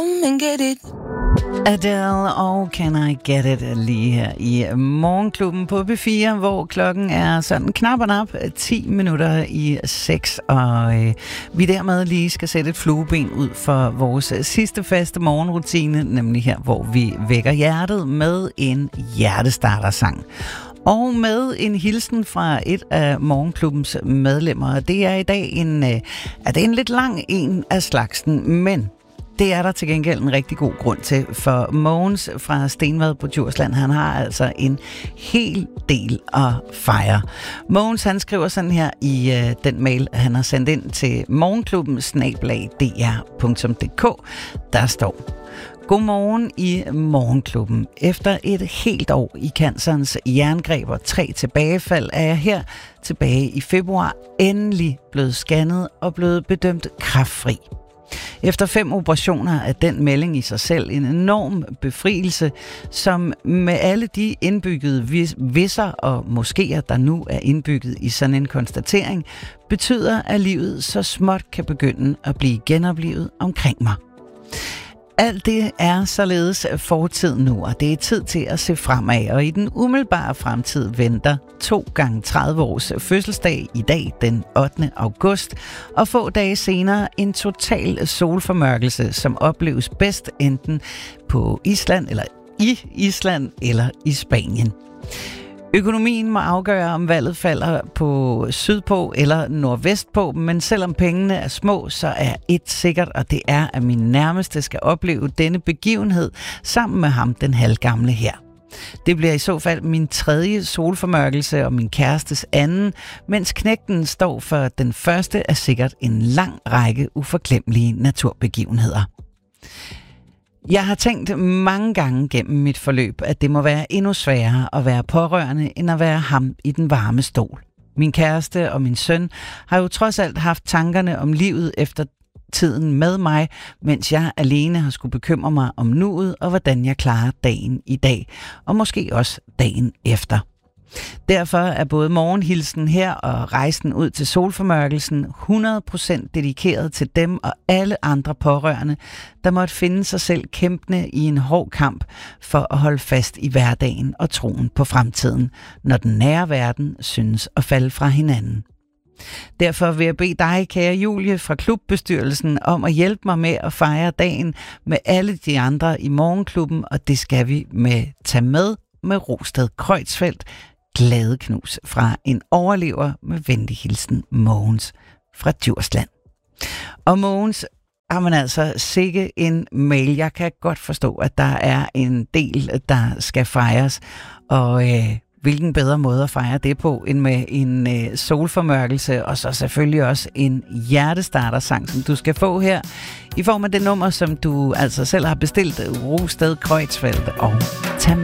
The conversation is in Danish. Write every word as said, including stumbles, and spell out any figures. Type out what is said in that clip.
Adele og Can I Get It lige her i Morgenklubben på P fire, hvor klokken er sådan knap og nap ti minutter i seks, og øh, vi dermed lige skal sætte et flueben ud for vores sidste faste morgenrutine, nemlig her, hvor vi vækker hjertet med en hjertestartersang. Og med en hilsen fra et af Morgenklubbens medlemmer. Det er i dag en, øh, er det en lidt lang en af slagsen, men det er der til gengæld en rigtig god grund til, for Mogens fra Stenvad på Djursland, han har altså en hel del at fejre. Mogens, han skriver sådan her i øh, den mail, han har sendt ind til morgenklubben bindestreg d r punktum d k. Der står: Godmorgen i Morgenklubben. Efter et helt år i cancerens jerngreb og tre tilbagefald, er jeg her tilbage i februar endelig blevet scannet og blevet bedømt kræftfri. Efter fem operationer er den melding i sig selv en enorm befrielse, som med alle de indbyggede vis- visser og moskéer, der nu er indbygget i sådan en konstatering, betyder, at livet så småt kan begynde at blive genoplivet omkring mig. Alt det er således fortid nu, og det er tid til at se fremad, og i den umiddelbare fremtid venter to gange tredive års fødselsdag i dag den ottende august, og få dage senere en total solformørkelse, som opleves bedst enten på Island, eller i Island, eller i Spanien. Økonomien må afgøre, om valget falder på sydpå eller nordvestpå, men selvom pengene er små, så er et sikkert, og det er, at min nærmeste skal opleve denne begivenhed sammen med ham, den halvgamle her. Det bliver i så fald min tredje solformørkelse og min kærestes anden, mens knægten står for den første af sikkert en lang række uforglemmelige naturbegivenheder. Jeg har tænkt mange gange gennem mit forløb, at det må være endnu sværere at være pårørende, end at være ham i den varme stol. Min kæreste og min søn har jo trods alt haft tankerne om livet efter tiden med mig, mens jeg alene har skulle bekymre mig om nuet og hvordan jeg klarer dagen i dag, og måske også dagen efter. Derfor er både morgenhilsen her og rejsen ud til solformørkelsen hundrede procent dedikeret til dem og alle andre pårørende, der måtte finde sig selv kæmpende i en hård kamp for at holde fast i hverdagen og troen på fremtiden, når den nære verden synes at falde fra hinanden. Derfor vil jeg bede dig, kære Julie fra klubbestyrelsen, om at hjælpe mig med at fejre dagen med alle de andre i Morgenklubben, og det skal vi med tage med med Rosted Kreutzfeldt. Glade knus fra en overlever med venlig hilsen, Mogens fra Djursland. Og Mogens, har man altså sikke en mail. Jeg kan godt forstå, at der er en del, der skal fejres, og øh, hvilken bedre måde at fejre det på, end med en øh, solformørkelse, og så selvfølgelig også en hjertestartersang, som du skal få her, i form af det nummer, som du altså selv har bestilt, Rosted Kreutzfeldt, og tag